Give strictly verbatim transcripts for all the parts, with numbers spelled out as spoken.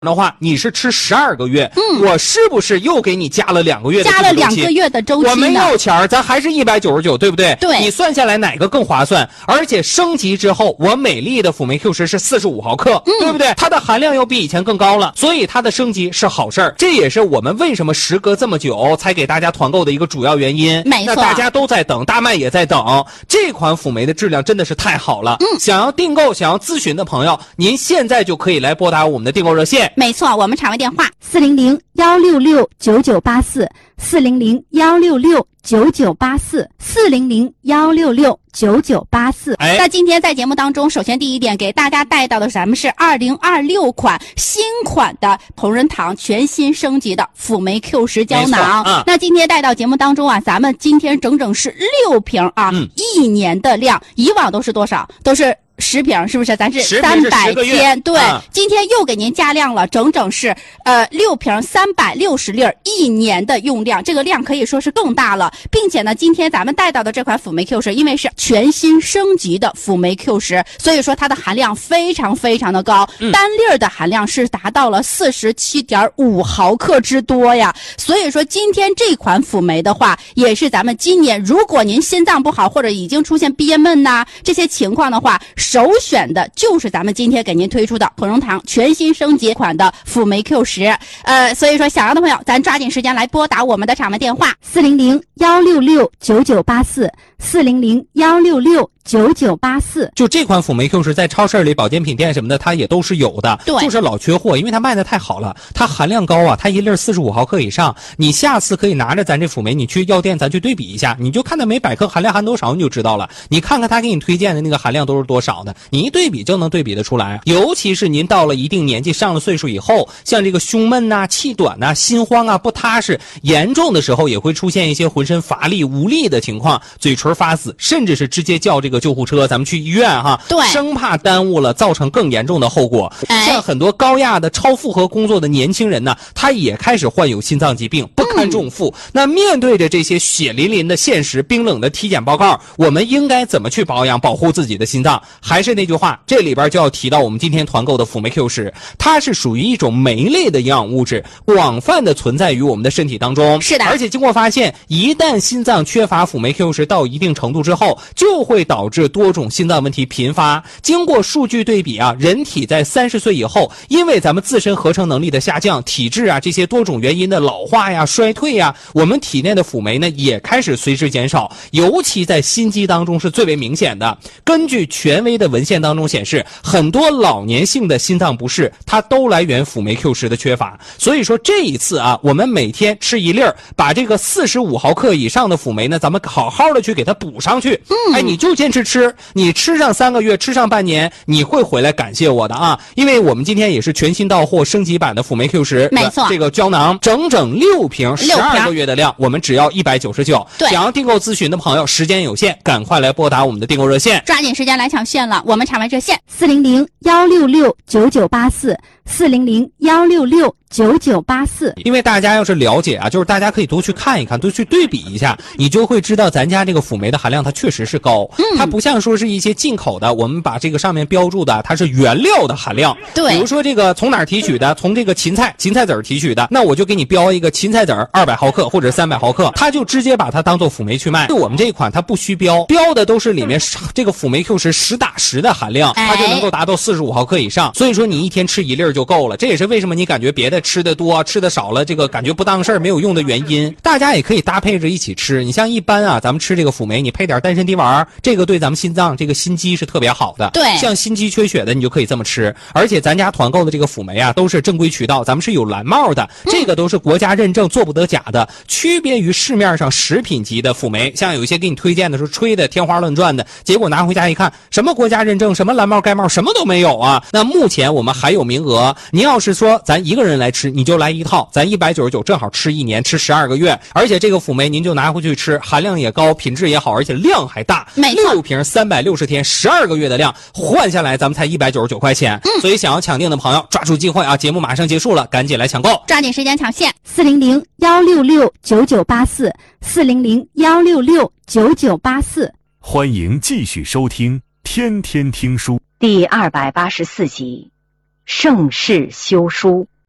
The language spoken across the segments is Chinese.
的话，你是吃十二个月，嗯，我是不是又给你加了两个月的加了两个月的周期呢？ 我没有钱儿，咱还是一百九十九，对不对？ 对， 你算下来哪个更划算？而且升级之后，我美丽的辅酶 Q 十是四十五毫克，嗯，对不对？它的含量又比以前更高了，所以它的升级是好事儿。这也是我们为什么时隔这么久才给大家团购的一个主要原因。 没错， 那大家都在等，大麦也在等。这款辅酶的质量真的是太好了，嗯，想要订购、想要咨询的朋友，您现在就可以来拨打我们的订购热线。 没错，我们场外电话四零零幺六六九九八四，四零零幺六六九九八四，四零零幺六六九九八四。 哎， 那今天在节目当中，首先第一点给大家带到的咱们是二零二六款新款的同仁堂全新升级的辅酶 Q 十胶囊。 嗯、 那今天带到节目当中啊，咱们今天整整是六瓶啊，嗯、一年的量，以往都是多少？都是十瓶，是不是？咱是三百天，对、 啊， 今天又给您加量了，整整是呃六瓶三百六十粒，一年的用量，这个量可以说是更大了，并且呢，今天咱们带到的这款辅酶 Q 十，因为是全新升级的辅酶 Q 十，所以说它的含量非常非常的高，嗯、单粒的含量是达到了四十七点五毫克之多呀。所以说今天这款辅酶的话，也是咱们今年如果您心脏不好或者已经出现憋闷呐、啊、这些情况的话，首选的就是咱们今天给您推出的同仁堂全新升级款的辅酶 Q 十。呃，所以说想要的朋友，咱抓紧时间来拨打我们的场外电话四零零幺六六九九八四，四零零幺六六九九八四。 就这款辅酶 Q 十在超市里、保健品店什么的，它也都是有的， 对， 就是老缺货，因为它卖的太好了，它含量高啊，它一粒四十五毫克以上。你下次可以拿着咱这辅酶，你去药店咱去对比一下，你就看它每百克含量含多少，你就知道了。你看看他给你推荐的那个含量都是多少的，你一对比就能对比得出来。尤其是您到了一定年纪、上了岁数以后，像这个胸闷呐、啊、气短呐、啊、心慌啊、不踏实，严重的时候也会出现一些浑身乏力、无力的情况，嘴唇发紫，甚至是直接叫这个救护车，咱们去医院哈， 对， 生怕耽误了，造成更严重的后果。 哎、 像很多高压的、超负荷工作的年轻人呢，他也开始患有心脏疾病，不堪重负。嗯、那面对着这些血淋淋的现实、冰冷的体检报告，我们应该怎么去保养、保护自己的心脏？还是那句话，这里边就要提到我们今天团购的辅酶 Q 十，它是属于一种酶类的营养物质，广泛的存在于我们的身体当中。 是的， 而且经过发现，一旦心脏缺乏辅酶 Q 十到一定程度之后，就会导致多种心脏问题频发。经过数据对比啊，人体在三十岁以后，因为咱们自身合成能力的下降、体质啊这些多种原因的老化呀、衰退呀，我们体内的辅酶呢也开始随之减少，尤其在心肌当中是最为明显的。根据权威的文献当中显示，很多老年性的心脏不适，它都来源辅酶 Q 十的缺乏。所以说这一次啊，我们每天吃一粒儿，把这个四十五毫克以上的辅酶呢，咱们好好的去给它补上去。嗯，哎，你就坚持吃，你吃上三个月，吃上半年，你会回来感谢我的啊！因为我们今天也是全新到货升级版的辅酶 Q 十， 没错， 这个胶囊整整六瓶，十二个月的量，我们只要一百九十九。 对， 想要订购咨询的朋友，时间有限，赶快来拨打我们的订购热线， 抓紧时间来抢线了。我们场外热线四零零幺六六九九八四，四零零幺六六九九八四。 因为大家要是了解啊，就是大家可以多去看一看，多去对比一下，你就会知道咱家这个辅酶的含量它确实是高，嗯，它不像说是一些进口的，我们把这个上面标注的它是原料的含量， 对， 比如说这个从哪儿提取的，从这个芹菜芹菜籽儿提取的，那我就给你标一个芹菜籽儿二百毫克或者三百毫克，它就直接把它当做辅酶去卖。我们这一款它不需标，标的都是里面这个辅酶 Q 十实打实的含量，它就能够达到四十五毫克以上，所以说你一天吃一粒就够了。这也是为什么你感觉别的吃的多吃的少了，这个感觉不当事儿没有用的原因。大家也可以搭配着一起吃，你像一般啊咱们吃这个辅酶，你配点丹参滴丸，这个对咱们心脏这个心肌是特别好的。 对， 像心肌缺血的你就可以这么吃。而且咱家团购的这个辅酶啊都是正规渠道，咱们是有蓝帽的，这个都是国家认证，做不得假的，区别于市面上食品级的辅酶。像有一些给你推荐的时候吹的天花乱转的，结果拿回家一看，什么国家认证，什么蓝帽盖帽，什么都没有啊。那目前我们还有名额，您要是说咱一个人来吃，你就来一套，咱一百九十九正好吃一年，吃十二个月。而且这个辅酶您就拿回去吃，含量也高，品质也好，而且量还大， 没错， 六瓶三百六十天十二个月的量，换下来咱们才一百九十九块钱。嗯，所以想要抢订的朋友抓住机会啊，节目马上结束了，赶紧来抢购， 抓紧时间抢线四零零幺六六九九八四，四零零幺六六九九八四。 欢迎继续收听天天听书第二百八十四集，盛世修书。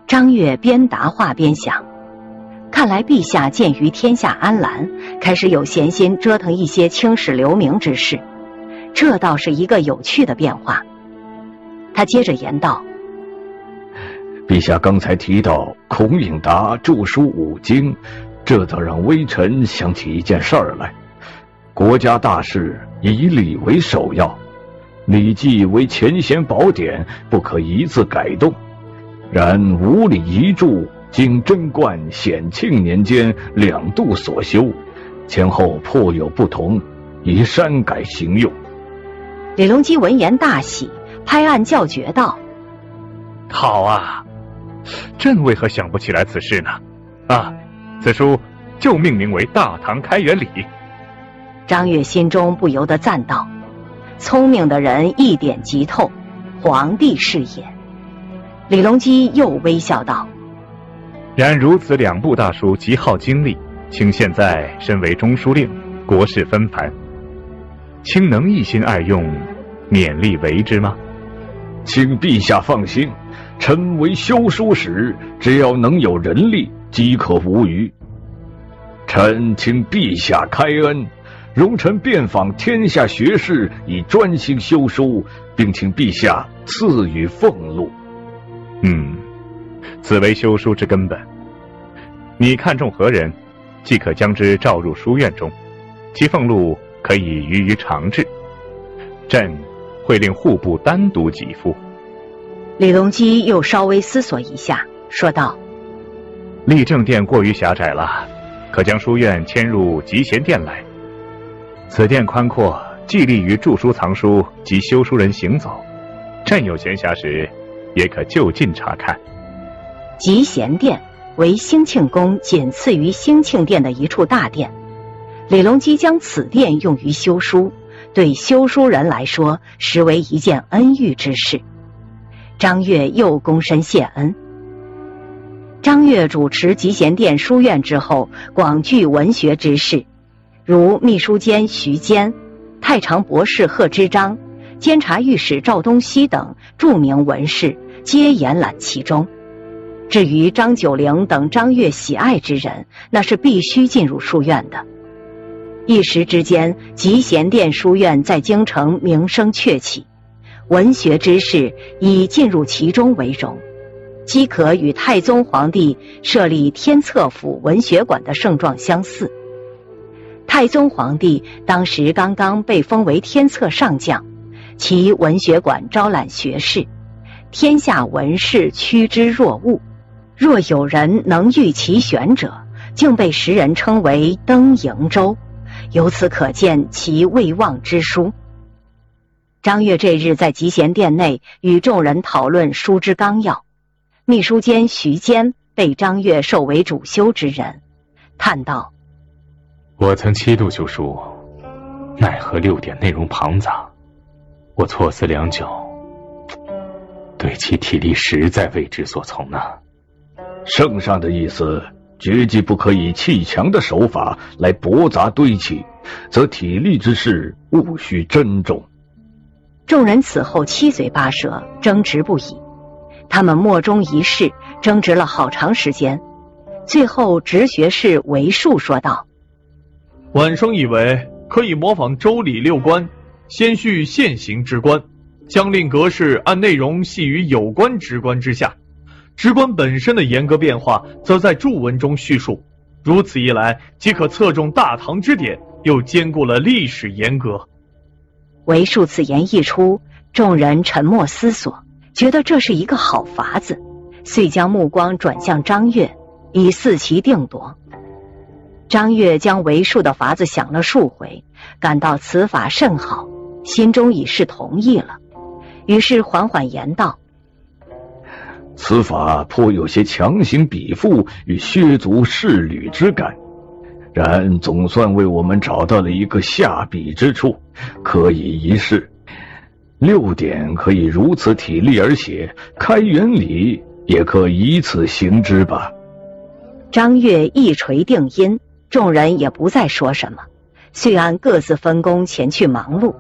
张悦边答话边想，看来陛下鉴于天下安澜，开始有闲心折腾一些青史留名之事，这倒是一个有趣的变化。他接着言道： 陛下刚才提到孔颖达著书五经，这倒让微臣想起一件事儿来。国家大事以礼为首要，礼记为前贤宝典，不可一字改动。然五礼遗著经贞观、显庆年间两度所修，前后颇有不同，宜删改行用。 李隆基闻言大喜，拍案叫绝道： 好啊，朕为何想不起来此事呢？啊，此书就命名为《大唐开元礼》。 张悦心中不由得赞道：聪明的人一点即透，皇帝是也。李隆基又微笑道： 然如此两部大书极耗精力，卿现在身为中书令，国事纷繁，卿能一心二用，勉力为之吗？ 请陛下放心，臣为修书使，只要能有人力，即可无虞。臣请陛下开恩，容臣遍访天下学士，以专心修书，并请陛下赐予俸禄。 嗯，此为修书之根本。你看中何人，即可将之召入书院中，其俸禄可以予于常制。朕会令户部单独给付。 李隆基又稍微思索一下，说道： 立正殿过于狭窄了，可将书院迁入集贤殿来。此殿宽阔，既利于著书藏书及修书人行走，朕有闲暇时也可就近查看。 集贤殿为兴庆宫仅次于兴庆殿的一处大殿，李隆基将此殿用于修书，对修书人来说实为一件恩遇之事。张悦又躬身谢恩。张悦主持集贤殿书院之后，广聚文学之士，如秘书监徐坚、太常博士贺知章、监察御史赵东锡等著名文士，皆延揽其中。至于张九龄等张悦喜爱之人，那是必须进入书院的。一时之间，集贤殿书院在京城名声鹊起，文学之士以进入其中为荣，即可与太宗皇帝设立天策府文学馆的盛状相似。太宗皇帝当时刚刚被封为天策上将，其文学馆招揽学士，天下文士趋之若鹜，若有人能御其选者，竟被时人称为登瀛洲，由此可见其未忘之书。张悦这日在集贤殿内与众人讨论书之纲要，秘书监徐坚被张悦授为主修之人，叹道： 我曾七度修书，奈何六典内容庞杂，我错思良久，对其体力实在为之所从啊。 圣上的意思，绝技不可以弃强的手法来驳杂堆砌，则体力之事务须珍重。 众人此后七嘴八舌，争执不已。他们莫衷一是，争执了好长时间。最后直学士韦树说道： 晚生以为可以模仿周礼六官，先叙现行职官，将令格式按内容系于有关职官之下，职官本身的严格变化则在注文中叙述。如此一来，即可侧重大唐之典，又兼顾了历史严格。 韦树此言一出，众人沉默思索，觉得这是一个好法子，遂将目光转向张悦，以伺其定夺。张悦将韦树的法子想了数回，感到此法甚好，心中已是同意了，于是缓缓言道： 此法颇有些强行比附与削足适履之感，然总算为我们找到了一个下笔之处，可以一试。六典可以如此体力而写，开元礼也可以此行之吧。 张悦一锤定音，众人也不再说什么，遂按各自分工前去忙碌。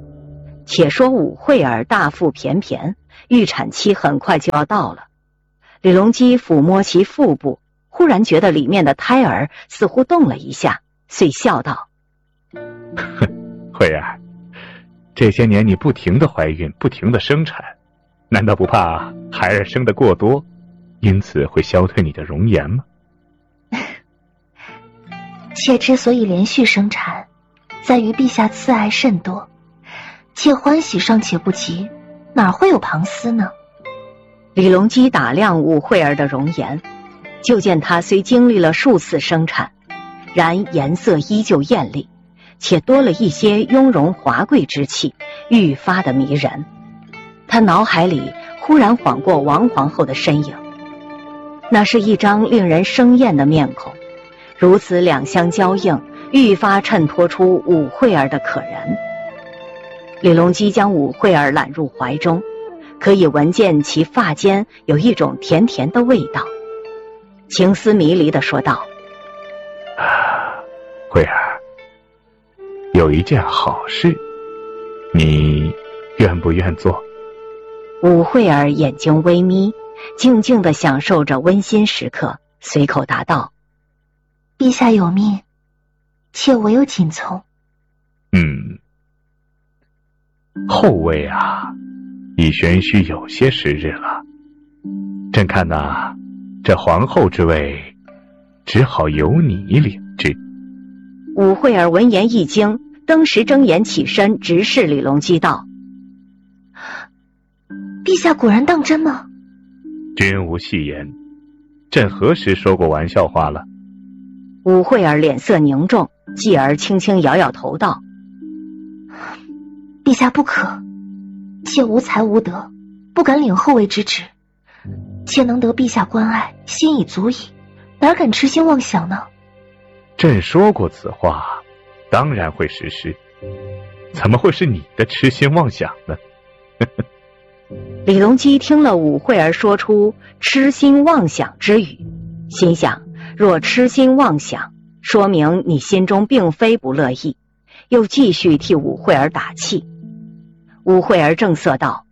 且说武惠儿大腹便便，预产期很快就要到了。 李隆基抚摸其腹部，忽然觉得里面的胎儿似乎动了一下，遂笑道： 慧儿，这些年你不停的怀孕，不停的生产，难道不怕孩儿生得过多，因此会消退你的容颜吗？ 妾之所以连续生产，在于陛下慈爱甚多，妾欢喜尚且不及，哪会有旁思呢？ 李隆基打量武惠儿的容颜，就见她虽经历了数次生产，然颜色依旧艳丽，且多了一些雍容华贵之气，愈发的迷人。他脑海里忽然晃过王皇后的身影，那是一张令人生厌的面孔，如此两相交映，愈发衬托出武惠儿的可人。李隆基将武惠儿揽入怀中，可以闻见其发间有一种甜甜的味道，情思迷离地说道： 惠儿，有一件好事，你愿不愿做？ 武惠儿眼睛微眯，静静地享受着温馨时刻，随口答道： 陛下有命，妾唯有谨从。 嗯，后位啊，已玄虚有些时日了。朕看呐，这皇后之位，只好由你领之。 武惠儿闻言一惊，登时睁眼起身，直视李隆基道： 陛下果然当真吗？ 君无戏言，朕何时说过玩笑话了？ 武惠儿脸色凝重，继而轻轻摇摇头道： 陛下不可，妾无才无德，不敢领后位之职，妾能得陛下关爱，心已足矣，哪敢痴心妄想呢？ 朕说过此话，当然会实施，怎么会是你的痴心妄想呢？ 李隆基听了武惠儿说出痴心妄想之语，心想，若痴心妄想，说明你心中并非不乐意，又继续替武惠儿打气。武惠儿正色道：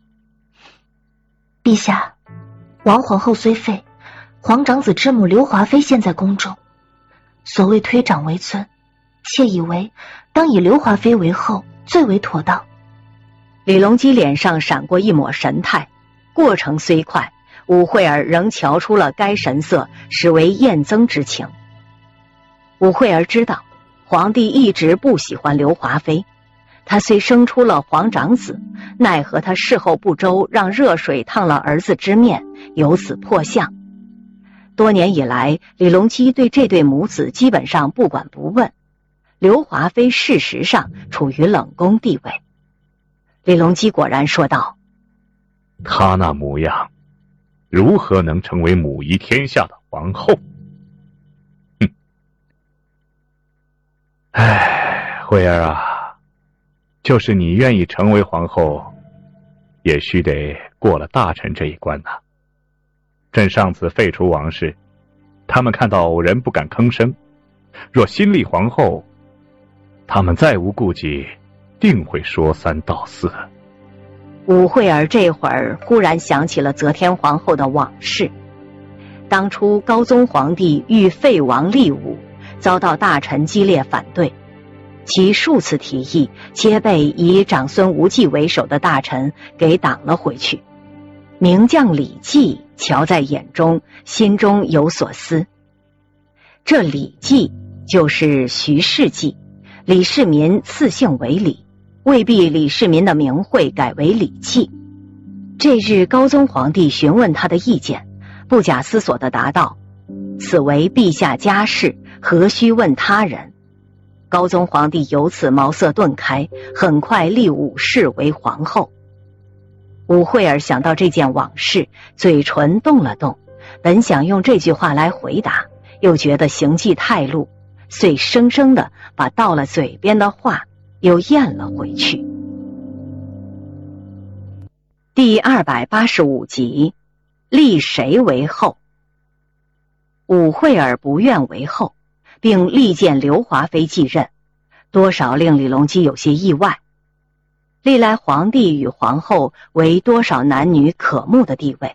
陛下，王皇后虽废，皇长子之母刘华妃现在宫中，所谓推长为尊，妾以为当以刘华妃为后最为妥当。 李隆基脸上闪过一抹神态，过程虽快，武惠儿仍瞧出了该神色实为厌憎之情。武惠儿知道皇帝一直不喜欢刘华妃，他虽生出了皇长子，奈何他事后不周，让热水烫了儿子之面，由此破相。多年以来，李隆基对这对母子基本上不管不问，刘华妃事实上处于冷宫地位。李隆基果然说道： 她那模样，如何能成为母仪天下的皇后？哼！唉，惠儿啊，就是你愿意成为皇后，也须得过了大臣这一关呐。朕上次废除王室，他们看到偶人不敢吭声，若新立皇后，他们再无顾忌，定会说三道四。 武惠儿这会儿忽然想起了则天皇后的往事。当初高宗皇帝欲废王立武，遭到大臣激烈反对，其数次提议皆被以长孙无忌为首的大臣给挡了回去。名将李绩瞧在眼中，心中有所思。这李绩就是徐世绩，李世民赐姓为李，未必李世民的名讳改为李绩。这日高宗皇帝询问他的意见，不假思索地答道：此为陛下家事，何须问他人。高宗皇帝由此茅塞顿开，很快立武氏为皇后。武惠儿想到这件往事，嘴唇动了动，本想用这句话来回答，又觉得行迹太路，遂生生地把到了嘴边的话又咽了回去。第二百八十五集，立谁为后？武惠儿不愿为后，并力荐刘华妃继任，多少令李隆基有些意外。历来皇帝与皇后为多少男女可慕的地位，